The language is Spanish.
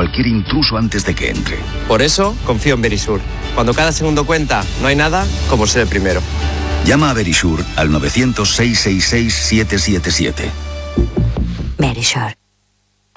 cualquier intruso antes de que entre. Por eso, confío en Verisur. Cuando cada segundo cuenta, no hay nada como ser el primero. Llama a Verisur al 900-666-777. Verisur.